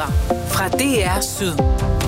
Nyheder fra DR Syd.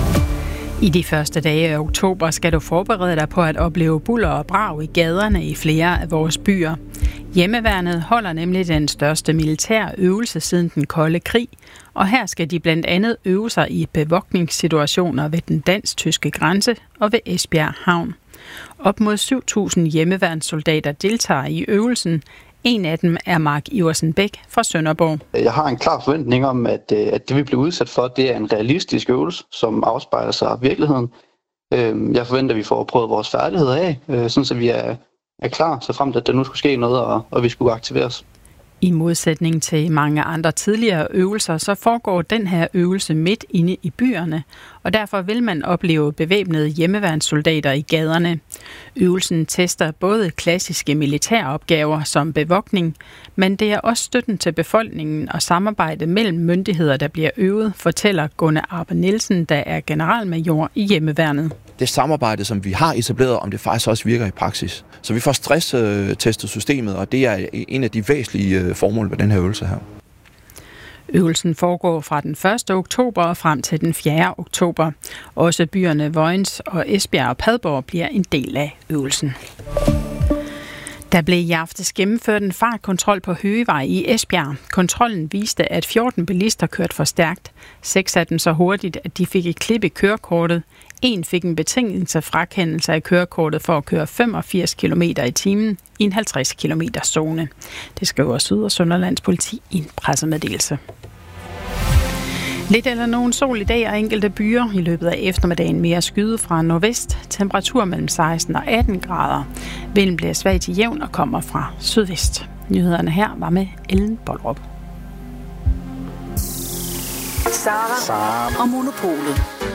I de første dage af oktober skal du forberede dig på at opleve bulder og brag i gaderne i flere af vores byer. Hjemmeværnet holder nemlig den største militære øvelse siden den kolde krig, og her skal de blandt andet øve sig i bevogtningssituationer ved den dansk-tyske grænse og ved Esbjerg Havn. Op mod 7.000 hjemmeværnssoldater deltager i øvelsen. En af dem er Mark Iversen Bæk fra Sønderborg. Jeg har en klar forventning om, at det vi bliver udsat for, det er en realistisk øvelse, som afspejler sig af virkeligheden. Jeg forventer, at vi får prøvet vores færdigheder af, sådan så vi er klar, så frem til at der nu skulle ske noget, og vi skulle aktiveres. I modsætning til mange andre tidligere øvelser, så foregår den her øvelse midt inde i byerne, og derfor vil man opleve bevæbnede hjemmeværnssoldater i gaderne. Øvelsen tester både klassiske militæropgaver som bevogtning, men det er også støtten til befolkningen og samarbejde mellem myndigheder, der bliver øvet, fortæller Gunnar Arpe Nielsen, der er generalmajor i hjemmeværnet. Det samarbejde, som vi har etableret, om det faktisk også virker i praksis. Så vi får stresstestet systemet, og det er en af de væsentlige formål ved den her øvelse her. Øvelsen foregår fra den 1. oktober og frem til den 4. oktober. Også byerne Vojens og Esbjerg og Padborg bliver en del af øvelsen. Der blev i aftes gennemført en fartkontrol på Høgevej i Esbjerg. Kontrollen viste, at 14 bilister kørte for stærkt. 6 af dem så hurtigt, at de fik et klip i kørekortet. En fik en betingelse frakendelse af kørekortet for at køre 85 km i timen i en 50 km zone. Det skriver Syd- og Sønderlands politi i en pressemeddelelse. Lidt eller nogen sol i dag og enkelte byer. I løbet af eftermiddagen mere skyde fra nordvest. Temperatur mellem 16 og 18 grader. Vinden bliver svag til jævn og kommer fra sydvest. Nyhederne her var med Ellen Boldrup. Sara og Monopolet.